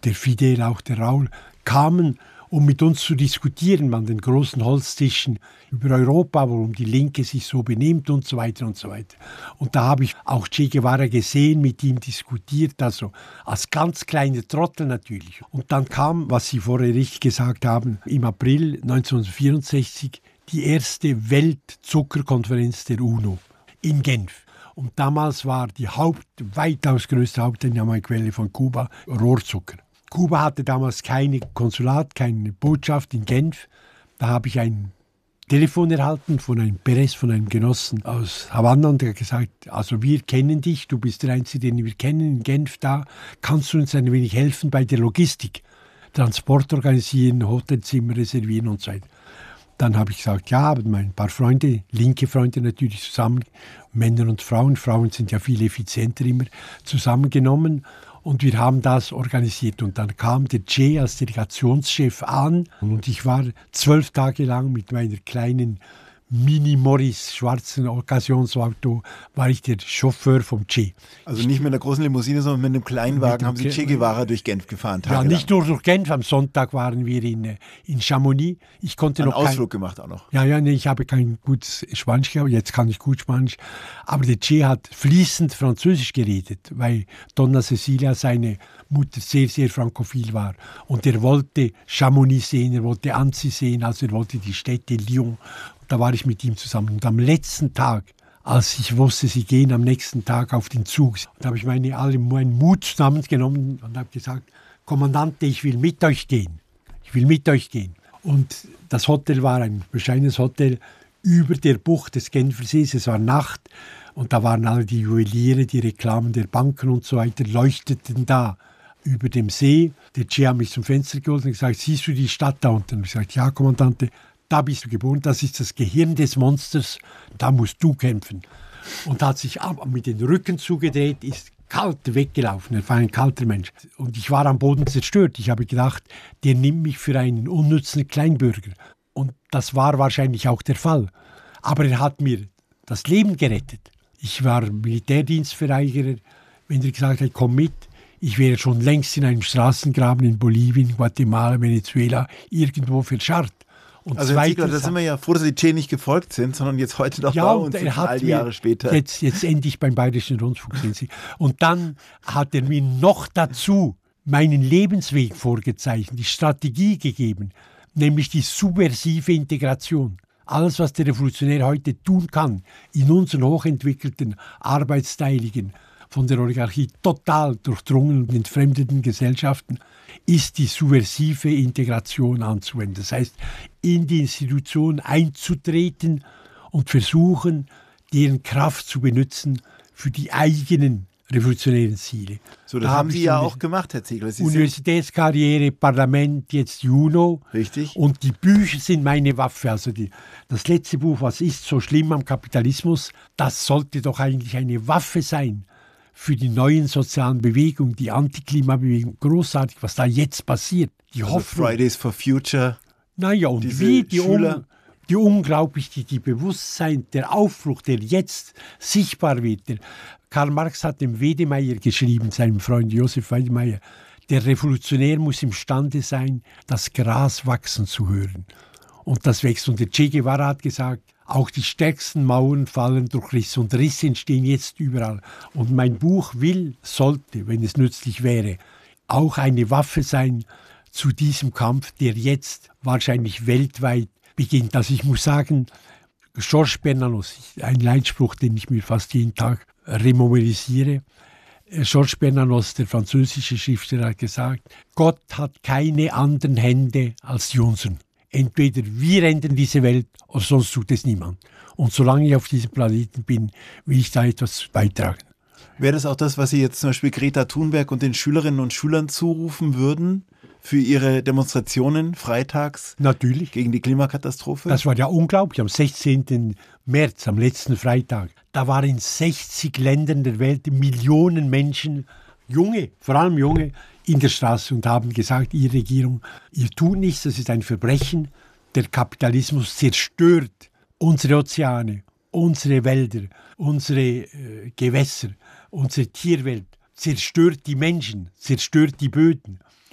der Fidel, auch der Raul, kamen, um mit uns zu diskutieren an den großen Holztischen über Europa, warum die Linke sich so benimmt und so weiter und so weiter. Und da habe ich auch Che Guevara gesehen, mit ihm diskutiert, also als ganz kleiner Trottel natürlich. Und dann kam, was Sie vorher richtig gesagt haben, im April 1964 die erste Weltzuckerkonferenz der UNO in Genf. Und damals war die weitaus größte Haupteinnahmequelle von Kuba Rohrzucker. Kuba hatte damals kein Konsulat, keine Botschaft in Genf. Da habe ich ein Telefon erhalten von einem Perez, von einem Genossen aus Havanna, und der hat gesagt, also wir kennen dich, du bist der Einzige, den wir kennen in Genf da. Kannst du uns ein wenig helfen bei der Logistik? Transport organisieren, Hotelzimmer reservieren und so weiter. Dann habe ich gesagt, ja, aber ein paar Freunde, linke Freunde natürlich zusammen, Männer und Frauen. Frauen sind ja viel effizienter immer, zusammengenommen. Und wir haben das organisiert. Und dann kam der Che als Delegationschef an. Und ich war 12 Tage lang mit meiner kleinen Mini-Morris, schwarzen Occasionsauto, war ich der Chauffeur vom Che. Also nicht mit einer großen Limousine, sondern mit einem Kleinwagen haben Sie Che Guevara durch Genf gefahren. Ja, nicht nur durch Genf. Am Sonntag waren wir in Chamonix. Ich konnte einen noch Ausflug gemacht auch noch. Ja, nee, ich habe kein gutes Spanisch gehabt. Jetzt kann ich gut Spanisch. Aber der Che hat fließend Französisch geredet, weil Donna Cecilia, seine Mutter, sehr, sehr frankophil war. Und er wollte Chamonix sehen, er wollte Annecy sehen, also er wollte die Städte Lyon. Da war ich mit ihm zusammen. Und am letzten Tag, als ich wusste, sie gehen am nächsten Tag auf den Zug, da habe ich meinen Mut zusammengenommen und habe gesagt, Kommandante, ich will mit euch gehen. Ich will mit euch gehen. Und das Hotel war ein bescheidenes Hotel über der Bucht des Genfersees. Es war Nacht und da waren alle die Juweliere, die Reklamen der Banken und so weiter, leuchteten da über dem See. Der Che hat mich zum Fenster geholt und gesagt, siehst du die Stadt da unten? Und ich sagte, ja, Kommandante, da bist du geboren, das ist das Gehirn des Monsters, da musst du kämpfen. Und hat sich mit den Rücken zugedreht, ist kalt weggelaufen. Er war ein kalter Mensch. Und ich war am Boden zerstört. Ich habe gedacht, der nimmt mich für einen unnützen Kleinbürger. Und das war wahrscheinlich auch der Fall. Aber er hat mir das Leben gerettet. Ich war Militärdienstverweigerer. Wenn er gesagt hat, komm mit, ich wäre schon längst in einem Straßengraben in Bolivien, Guatemala, Venezuela, irgendwo verscharrt. Und also Herr Ziegler, da sind wir ja froh, dass Sie Che nicht gefolgt sind, sondern jetzt heute noch bei uns sind, all die Jahre später. Jetzt endlich beim Bayerischen Rundfunk sind Sie. Und dann hat er mir noch dazu meinen Lebensweg vorgezeichnet, die Strategie gegeben, nämlich die subversive Integration. Alles, was der Revolutionär heute tun kann, in unseren hochentwickelten, arbeitsteiligen, von der Oligarchie total durchdrungenen und entfremdeten Gesellschaften, ist die subversive Integration anzuwenden. Das heißt, in die Institution einzutreten und versuchen, deren Kraft zu benutzen für die eigenen revolutionären Ziele. So, das haben Sie ja auch gemacht, Herr Ziegler. Sie Universitätskarriere, Parlament, jetzt UNO. Richtig. Und die Bücher sind meine Waffe. Also das letzte Buch, was ist so schlimm am Kapitalismus, das sollte doch eigentlich eine Waffe sein für die neuen sozialen Bewegungen, die Antiklimabewegung. Großartig, was da jetzt passiert. Die Hoffnung. Fridays for Future. Naja, und wie die unglaublich, die Bewusstsein, der Aufbruch, der jetzt sichtbar wird. Karl Marx hat dem Wedemeyer geschrieben, seinem Freund Josef Wedemeyer, der Revolutionär muss imstande sein, das Gras wachsen zu hören. Und das wächst. Und der Che Guevara hat gesagt, auch die stärksten Mauern fallen durch Risse und Risse entstehen jetzt überall. Und mein Buch sollte, wenn es nützlich wäre, auch eine Waffe sein zu diesem Kampf, der jetzt wahrscheinlich weltweit beginnt. Also ich muss sagen, Georges Bernanos, ein Leitspruch, den ich mir fast jeden Tag remobilisiere. Georges Bernanos, der französische Schriftsteller, hat gesagt, Gott hat keine anderen Hände als die unseren. Entweder wir ändern diese Welt oder sonst tut es niemand. Und solange ich auf diesem Planeten bin, will ich da etwas beitragen. Wäre das auch das, was Sie jetzt zum Beispiel Greta Thunberg und den Schülerinnen und Schülern zurufen würden für ihre Demonstrationen freitags? Natürlich. Gegen die Klimakatastrophe? Das war ja unglaublich. Am 16. März, am letzten Freitag, da waren in 60 Ländern der Welt Millionen Menschen, Junge, vor allem Junge, in der Straße und haben gesagt, ihr Regierung, ihr tut nichts, das ist ein Verbrechen. Der Kapitalismus zerstört unsere Ozeane, unsere Wälder, unsere Gewässer, unsere Tierwelt, zerstört die Menschen, zerstört die Böden.